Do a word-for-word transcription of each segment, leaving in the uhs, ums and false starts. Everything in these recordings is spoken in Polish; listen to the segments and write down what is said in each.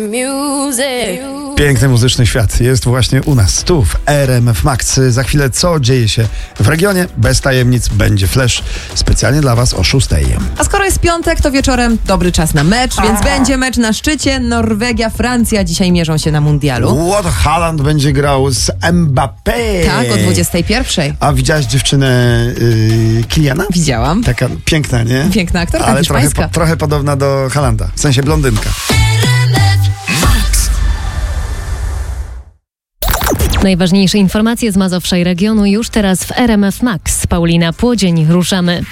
Piękny muzyczny świat jest właśnie u nas, tu w R M F Max. Za chwilę co dzieje się w regionie? Bez tajemnic będzie flash specjalnie dla Was o szóstej. A skoro jest piątek, to wieczorem dobry czas na mecz, więc A. będzie mecz na szczycie. Norwegia, Francja dzisiaj mierzą się na mundialu. What Haaland będzie grał z Mbappé. Tak, o dwudziestej pierwszej. A widziałaś dziewczynę yy, Kiliana? Widziałam. Taka piękna, nie? Piękna aktorka, ale hiszpańska. trochę, po, trochę podobna do Haalanda, w sensie blondynka. Najważniejsze informacje z Mazowsza i regionu już teraz w R M F Max. Paulina Płodzień, ruszamy.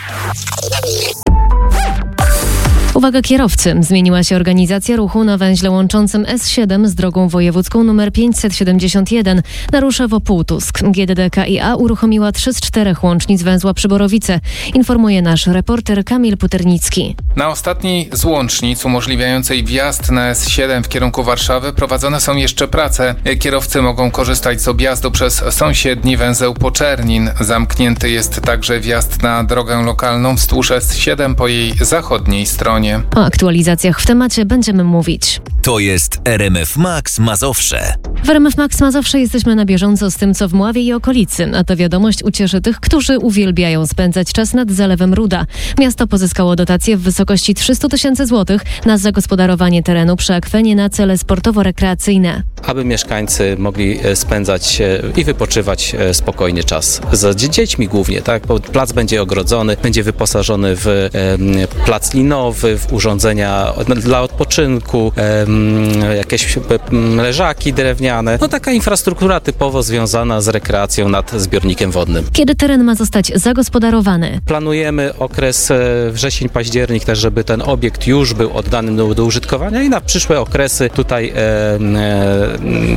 Uwaga kierowcy, zmieniła się organizacja ruchu na węźle łączącym S siedem z drogą wojewódzką nr pięćset siedemdziesiąt jeden na Ruszewo-Półtusk. G D D K i A uruchomiła trzy z czterech łącznic węzła Przyborowice, informuje nasz reporter Kamil Puternicki. Na ostatniej z łącznic umożliwiającej wjazd na S siedem w kierunku Warszawy prowadzone są jeszcze prace. Kierowcy mogą korzystać z objazdu przez sąsiedni węzeł Poczernin. Zamknięty jest także wjazd na drogę lokalną wzdłuż S siedem po jej zachodniej stronie. O aktualizacjach w temacie będziemy mówić. To jest R M F Max Mazowsze. W R M F Max Mazowsze jesteśmy na bieżąco z tym, co w Mławie i okolicy, a ta wiadomość ucieszy tych, którzy uwielbiają spędzać czas nad Zalewem Ruda. Miasto pozyskało dotację w wysokości trzysta tysięcy złotych na zagospodarowanie terenu przy akwenie na cele sportowo-rekreacyjne. Aby mieszkańcy mogli spędzać i wypoczywać spokojnie czas. Z dziećmi głównie, tak? Bo plac będzie ogrodzony, będzie wyposażony w e, plac linowy, w urządzenia dla odpoczynku, e, jakieś leżaki drewniane. No taka infrastruktura typowo związana z rekreacją nad zbiornikiem wodnym. Kiedy teren ma zostać zagospodarowany? Planujemy okres wrzesień, październik też, żeby ten obiekt już był oddany do, do użytkowania i na przyszłe okresy tutaj e, e,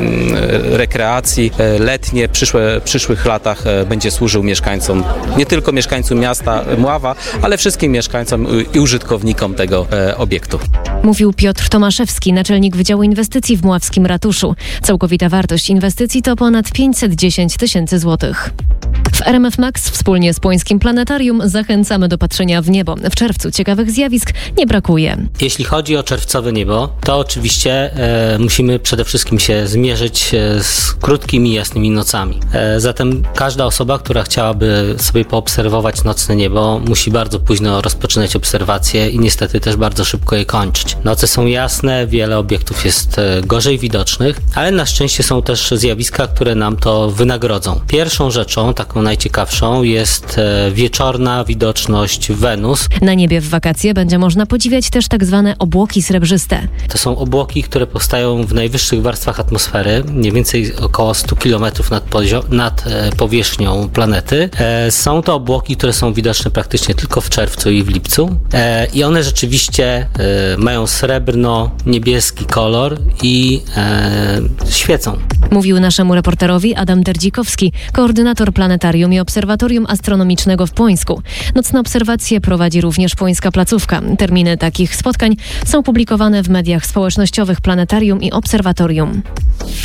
rekreacji letnie, przyszłe, przyszłych latach będzie służył mieszkańcom, nie tylko mieszkańcom miasta Mława, ale wszystkim mieszkańcom i użytkownikom tego obiektu. Mówił Piotr Tomaszewski, naczelnik Wydziału Inwestycji w Mławskim Ratuszu. Całkowita wartość inwestycji to ponad pięćset dziesięć tysięcy złotych. W R M F Max wspólnie z Płońskim Planetarium zachęcamy do patrzenia w niebo. W czerwcu ciekawych zjawisk nie brakuje. Jeśli chodzi o czerwcowe niebo, to oczywiście e, musimy przede wszystkim się zmierzyć e, z krótkimi, jasnymi nocami. E, zatem każda osoba, która chciałaby sobie poobserwować nocne niebo, musi bardzo późno rozpoczynać obserwacje i niestety też bardzo szybko je kończyć. Noce są jasne, wiele obiektów jest e, gorzej widocznych, ale na szczęście są też zjawiska, które nam to wynagrodzą. Pierwszą rzeczą, taką najciekawszą, jest e, wieczorna widoczność Wenus. Na niebie w wakacje będzie można podziwiać też tak zwane obłoki srebrzyste. To są obłoki, które powstają w najwyższych warstwach atmosfery, mniej więcej około stu kilometrów nad, pozio- nad e, powierzchnią planety. E, są to obłoki, które są widoczne praktycznie tylko w czerwcu i w lipcu. E, I one rzeczywiście e, mają srebrno-niebieski kolor i e, świecą. Mówił naszemu reporterowi Adam Derdzikowski, koordynator planetarium i obserwatorium astronomicznego w Płońsku. Nocne obserwacje prowadzi również Płońska Placówka. Terminy takich spotkań są publikowane w mediach społecznościowych Planetarium i Obserwatorium.